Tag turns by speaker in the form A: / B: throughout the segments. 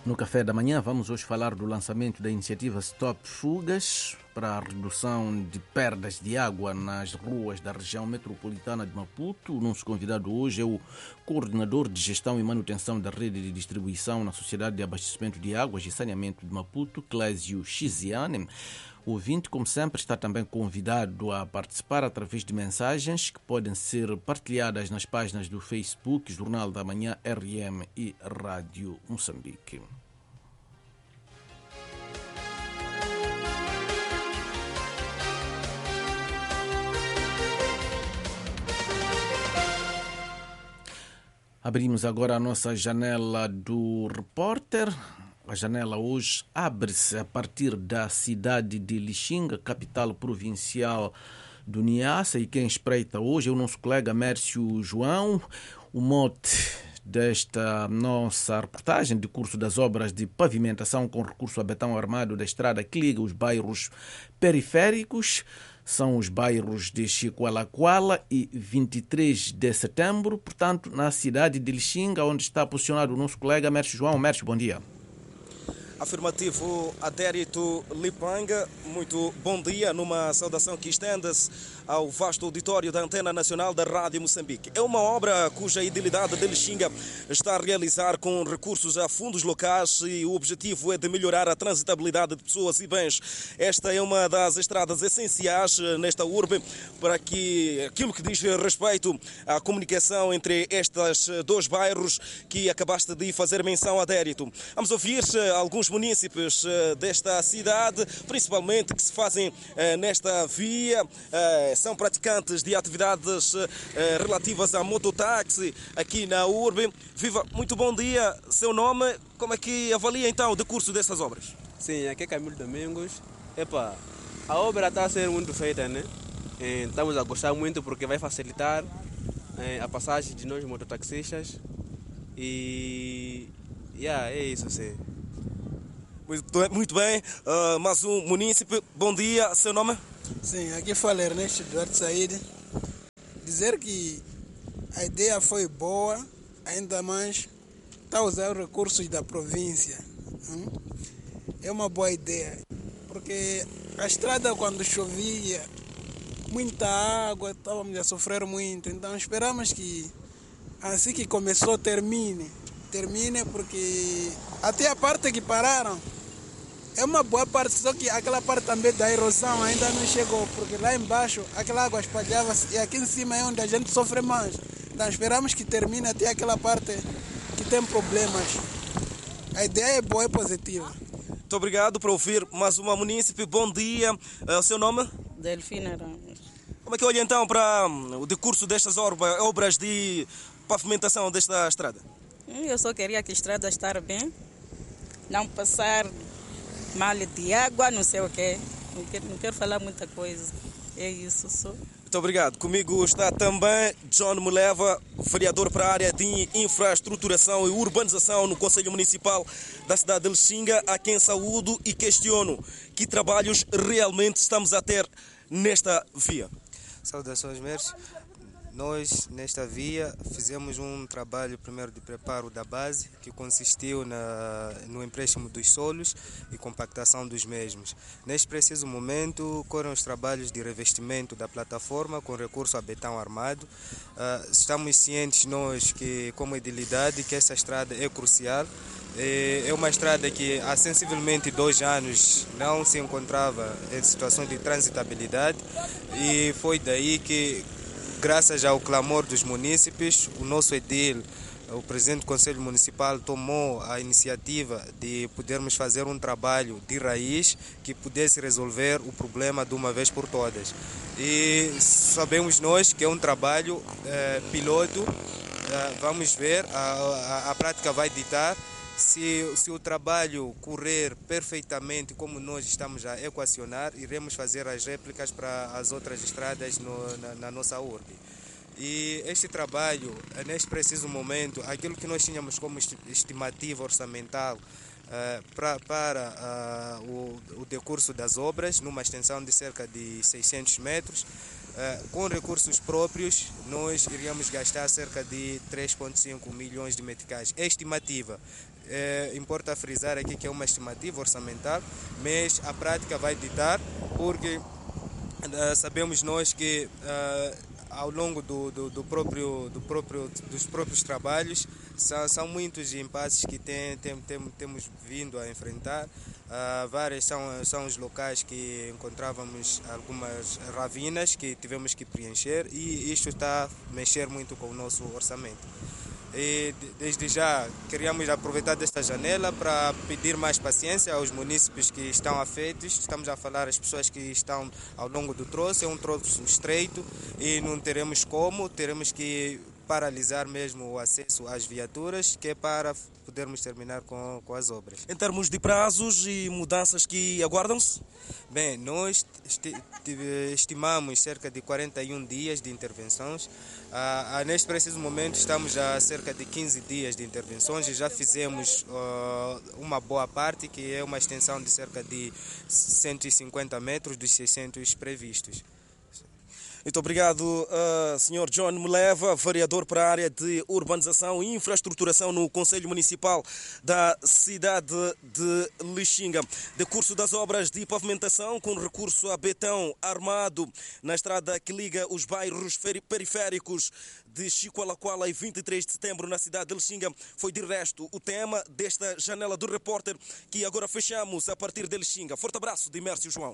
A: No café da manhã vamos hoje falar do lançamento da iniciativa Stop Fugas para a redução de perdas de água nas ruas da região metropolitana de Maputo. O nosso convidado hoje é o coordenador de gestão e manutenção da rede de distribuição na Sociedade de Abastecimento de Águas e Saneamento de Maputo, Clésio Chiziane. O ouvinte, como sempre, está também convidado a participar através de mensagens que podem ser partilhadas nas páginas do Facebook, Jornal da Manhã, RM e Rádio Moçambique. Abrimos agora a nossa janela do repórter. A janela hoje abre-se a partir da cidade de Lixinga, capital provincial do Niassa, e quem espreita hoje é o nosso colega Mércio João. O mote desta nossa reportagem de curso das obras de pavimentação com recurso a betão armado da estrada que liga os bairros periféricos são os bairros de Chicoalacoala e 23 de setembro, portanto, na cidade de Lixinga, onde está posicionado o nosso colega Mércio João. Mércio, bom dia.
B: Afirmativo, Adérito Lipanga, muito bom dia, numa saudação que estende-se ao vasto auditório da Antena Nacional da Rádio Moçambique. É uma obra cuja idilidade de Lixinga está a realizar com recursos a fundos locais e o objetivo é de melhorar a transitabilidade de pessoas e bens. Esta é uma das estradas essenciais nesta urbe para que aquilo que diz respeito à comunicação entre estes dois bairros que acabaste de fazer menção, Adérito. Vamos ouvir alguns munícipes desta cidade, principalmente que se fazem nesta via, são praticantes de atividades relativas a mototáxi aqui na urbe. Viva, muito bom dia. Seu nome, como é que avalia então o decurso dessas obras?
C: Sim, aqui é Camilo Domingos. A obra está a ser muito feita, né? Estamos a gostar muito porque vai facilitar a passagem de nós mototaxistas e é isso, sim.
B: Muito bem, mais um munícipe. Bom dia, seu nome?
D: Sim, aqui fala Ernesto Eduardo Saíde. Dizer que a ideia foi boa, ainda mais está a usar os recursos da província. É uma boa ideia, porque a estrada quando chovia, muita água, estávamos a sofrer muito. Então esperamos que assim que começou termine, porque até a parte que pararam é uma boa parte, só que aquela parte também da erosão ainda não chegou, porque lá embaixo aquela água espalhava-se e aqui em cima é onde a gente sofre mais. Então esperamos que termine até aquela parte que tem problemas. A ideia é boa e positiva.
B: Muito obrigado por ouvir mais uma munícipe. Bom dia. O seu nome?
E: Delfina Ramos.
B: Como é que olha então para o decurso destas obras de pavimentação desta estrada?
E: Eu só queria que a estrada estar bem, não passar mal de água, não sei o quê. Não quero falar muita coisa. É isso só.
B: Muito obrigado. Comigo está também John Muleva, vereador para a área de infraestruturação e urbanização no Conselho Municipal da cidade de Lixinga, a quem saúdo e questiono que trabalhos realmente estamos a ter nesta via.
F: Saudações, Mércio. Nós, nesta via, fizemos um trabalho primeiro de preparo da base, que consistiu no empréstimo dos solos e compactação dos mesmos. Neste preciso momento, correm os trabalhos de revestimento da plataforma com recurso a betão armado. Estamos cientes, nós, que como edilidade, que essa estrada é crucial. É uma estrada que há sensivelmente 2 anos não se encontrava em situação de transitabilidade e foi daí que, graças ao clamor dos munícipes, o nosso edil, o presidente do Conselho Municipal, tomou a iniciativa de podermos fazer um trabalho de raiz que pudesse resolver o problema de uma vez por todas. E sabemos nós que é um trabalho piloto, vamos ver, a prática vai ditar. Se o trabalho correr perfeitamente como nós estamos a equacionar, iremos fazer as réplicas para as outras estradas na nossa urbe. E este trabalho, neste preciso momento, aquilo que nós tínhamos como estimativa orçamental para o decurso das obras, numa extensão de cerca de 600 metros, com recursos próprios, nós iríamos gastar cerca de 3,5 milhões de meticais. É estimativa. importa frisar aqui que é uma estimativa orçamental, mas a prática vai ditar, porque sabemos nós que ao longo dos próprios trabalhos são muitos impasses que temos vindo a enfrentar. Vários são os locais que encontrávamos algumas ravinas que tivemos que preencher, e isto está a mexer muito com o nosso orçamento. E desde já queríamos aproveitar desta janela para pedir mais paciência aos munícipes que estão afetos. Estamos a falar as pessoas que estão ao longo do troço, é um troço estreito e não teremos que paralisar mesmo o acesso às viaturas, que é para podermos terminar com as obras.
B: Em termos de prazos e mudanças que aguardam-se?
F: Bem, nós estimamos cerca de 41 dias de intervenções. Neste preciso momento estamos a cerca de 15 dias de intervenções e já fizemos uma boa parte, que é uma extensão de cerca de 150 metros dos 600 previstos.
B: Muito obrigado, Sr. John Muleva, vereador para a área de urbanização e infraestruturação no Conselho Municipal da cidade de Lixinga. Decurso das obras de pavimentação com recurso a betão armado na estrada que liga os bairros periféricos de Chicoalacoala e 23 de setembro na cidade de Lixinga foi de resto o tema desta janela do repórter, que agora fechamos a partir de Lixinga. Forte abraço de Mércio João.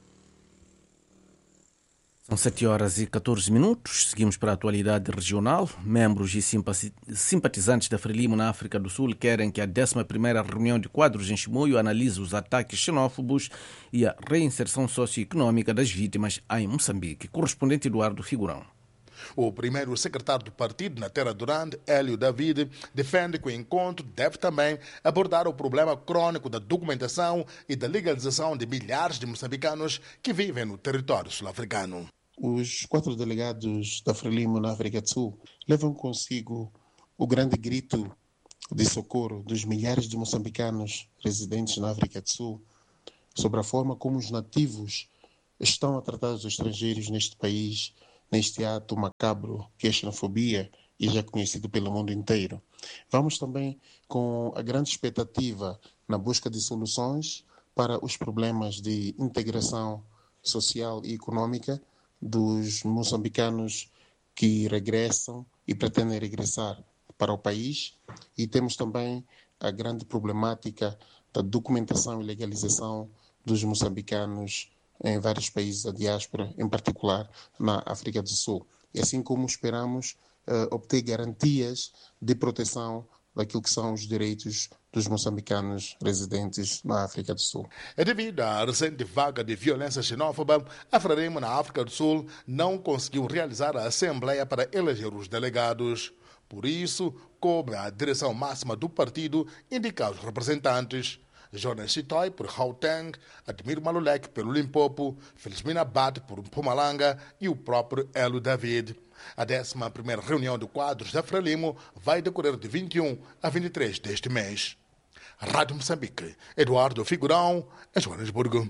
A: São 7h14. Seguimos para a atualidade regional. Membros e simpatizantes da Frelimo na África do Sul querem que a 11ª reunião de quadros em Chimoio analise os ataques xenófobos e a reinserção socioeconômica das vítimas em Moçambique. Correspondente Eduardo Figurão.
G: O primeiro secretário do partido na Terra Durante, Hélio David, defende que o encontro deve também abordar o problema crônico da documentação e da legalização de milhares de moçambicanos que vivem no território sul-africano.
H: Os 4 delegados da Frelimo na África do Sul levam consigo o grande grito de socorro dos milhares de moçambicanos residentes na África do Sul sobre a forma como os nativos estão a tratar os estrangeiros neste país, neste ato macabro que é a xenofobia e já conhecido pelo mundo inteiro. Vamos também com a grande expectativa na busca de soluções para os problemas de integração social e econômica dos moçambicanos que regressam e pretendem regressar para o país, e temos também a grande problemática da documentação e legalização dos moçambicanos em vários países da diáspora, em particular na África do Sul. E assim como esperamos obter garantias de proteção daquilo que são os direitos dos moçambicanos residentes na África do Sul.
G: Devido à recente vaga de violência xenófoba, a Frelimo na África do Sul não conseguiu realizar a Assembleia para eleger os delegados. Por isso, coube à direção máxima do partido indicar os representantes. Jonas Chitoy por Gauteng, Admir Malulek pelo Limpopo, Felizmina Abad por Mpumalanga e o próprio Hélio David. A 11ª reunião de quadros da Frelimo vai decorrer de 21 a 23 deste mês. Rádio Moçambique, Eduardo Figurão, em Joanesburgo.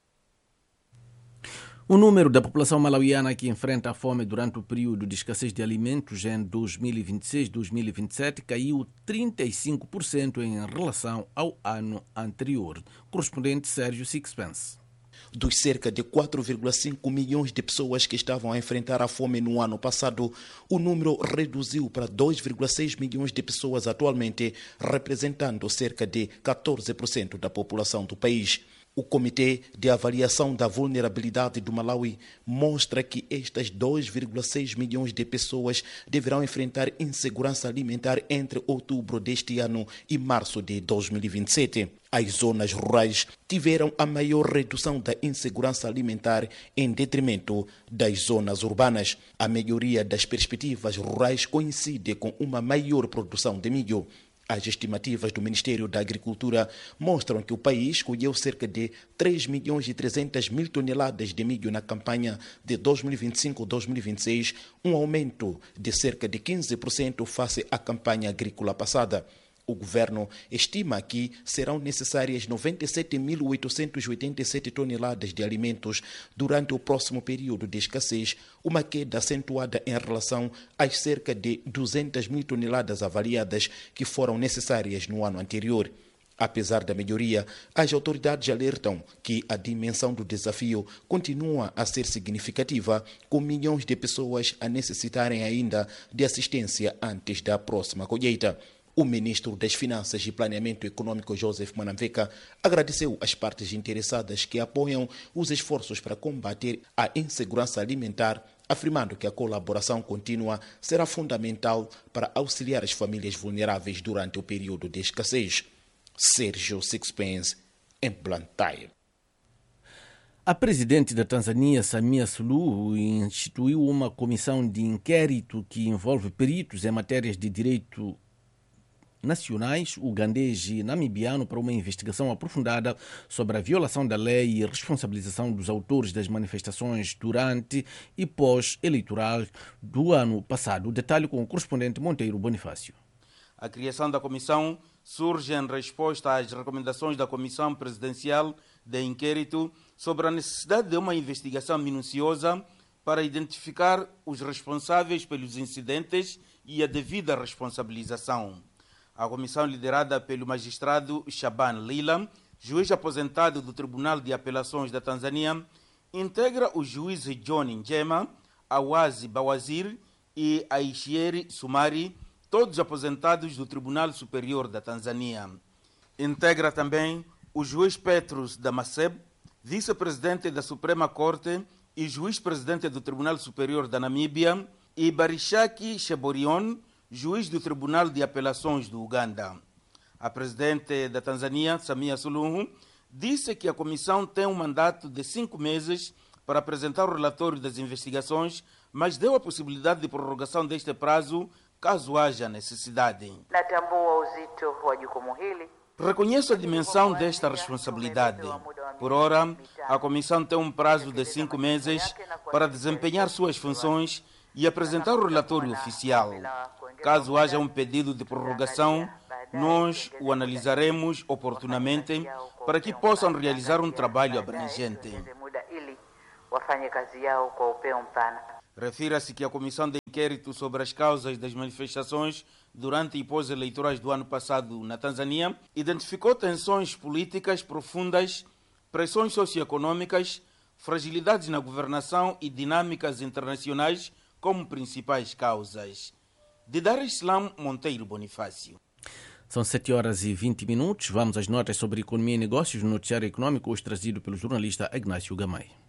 A: O número da população malauiana que enfrenta a fome durante o período de escassez de alimentos em 2026-2027 caiu 35% em relação ao ano anterior. Correspondente Sérgio Sixpence.
I: Dos cerca de 4,5 milhões de pessoas que estavam a enfrentar a fome no ano passado, o número reduziu para 2,6 milhões de pessoas atualmente, representando cerca de 14% da população do país. O Comitê de Avaliação da Vulnerabilidade do Malawi mostra que estas 2,6 milhões de pessoas deverão enfrentar insegurança alimentar entre outubro deste ano e março de 2027. As zonas rurais tiveram a maior redução da insegurança alimentar em detrimento das zonas urbanas. A melhoria das perspectivas rurais coincide com uma maior produção de milho. As estimativas do Ministério da Agricultura mostram que o país colheu cerca de 3.300.000 toneladas de milho na campanha de 2025-2026, um aumento de cerca de 15% face à campanha agrícola passada. O governo estima que serão necessárias 97.887 toneladas de alimentos durante o próximo período de escassez, uma queda acentuada em relação às cerca de 200.000 toneladas avaliadas que foram necessárias no ano anterior. Apesar da melhoria, as autoridades alertam que a dimensão do desafio continua a ser significativa, com milhões de pessoas a necessitarem ainda de assistência antes da próxima colheita. O ministro das Finanças e Planeamento Econômico, Joseph Mwanamveka, agradeceu às partes interessadas que apoiam os esforços para combater a insegurança alimentar, afirmando que a colaboração contínua será fundamental para auxiliar as famílias vulneráveis durante o período de escassez. Sérgio Sixpence, em Blantyre.
A: A presidente da Tanzânia, Samia Suluhu, instituiu uma comissão de inquérito que envolve peritos em matérias de direito nacionais, ugandês e namibiano, para uma investigação aprofundada sobre a violação da lei e responsabilização dos autores das manifestações durante e pós-eleitoral do ano passado. O detalhe com o correspondente Monteiro Bonifácio.
J: A criação da comissão surge em resposta às recomendações da Comissão Presidencial de Inquérito sobre a necessidade de uma investigação minuciosa para identificar os responsáveis pelos incidentes e a devida responsabilização. A comissão, liderada pelo magistrado Shaban Lila, juiz aposentado do Tribunal de Apelações da Tanzânia, integra os juízes John Njema, Awazi Bawazir e Aishieri Sumari, todos aposentados do Tribunal Superior da Tanzânia. Integra também o juiz Petrus Damaseb, vice-presidente da Suprema Corte e juiz-presidente do Tribunal Superior da Namíbia, e Barishaki Sheborion, juiz do Tribunal de Apelações do Uganda. A presidente da Tanzânia, Samia Suluhu, disse que a comissão tem um mandato de 5 meses para apresentar o relatório das investigações, mas deu a possibilidade de prorrogação deste prazo caso haja necessidade. Reconheço a dimensão desta responsabilidade. Por ora, a comissão tem um prazo de 5 meses para desempenhar suas funções e apresentar o relatório oficial. Caso haja um pedido de prorrogação, nós o analisaremos oportunamente para que possam realizar um trabalho abrangente. Refira-se que a Comissão de Inquérito sobre as causas das manifestações durante e pós-eleitorais do ano passado na Tanzânia identificou tensões políticas profundas, pressões socioeconômicas, fragilidades na governação e dinâmicas internacionais como principais causas. De Dar es Salaam, Monteiro Bonifácio.
A: São 7h20. Vamos às notas sobre economia e negócios no noticiário econômico, hoje trazido pelo jornalista Ignácio Gamay.